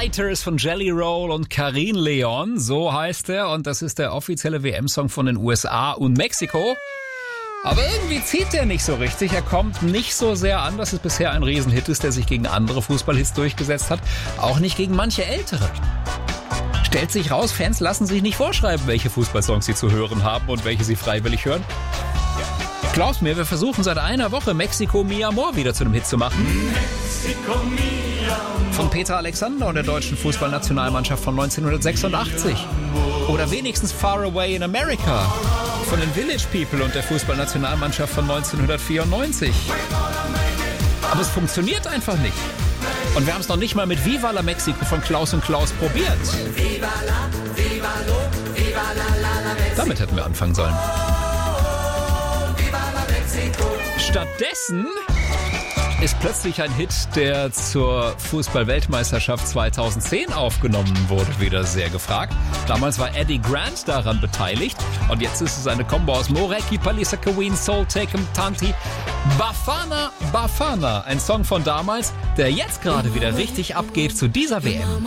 Fighters von Jelly Roll und Karin Leon, so heißt er. Und das ist der offizielle WM-Song von den USA und Mexiko. Aber irgendwie zieht der nicht so richtig. Er kommt nicht so sehr an, dass es bisher ein Riesenhit ist, der sich gegen andere Fußballhits durchgesetzt hat. Auch nicht gegen manche ältere. Stellt sich raus, Fans lassen sich nicht vorschreiben, welche Fußballsongs sie zu hören haben und welche sie freiwillig hören. Glaub's mir, wir versuchen seit einer Woche Mexico Mi Amor wieder zu einem Hit zu machen. Mexico, mi amor. Von Peter Alexander und der deutschen Fußballnationalmannschaft von 1986. Oder wenigstens Far Away in America von den Village People und der Fußballnationalmannschaft von 1994. Aber es funktioniert einfach nicht. Und wir haben es noch nicht mal mit Viva la Mexico von Klaus und Klaus probiert. Viva la, viva lo, viva la Mexico. Damit hätten wir anfangen sollen. Viva la Mexico. Stattdessen ist plötzlich ein Hit, der zur Fußball-Weltmeisterschaft 2010 aufgenommen wurde, wieder sehr gefragt. Damals war Eddie Grant daran beteiligt und jetzt ist es eine Kombo aus Moreki, Palisa Kawin, Soul Taken, Tanti, Bafana Bafana. Ein Song von damals, der jetzt gerade wieder richtig abgeht zu dieser WM.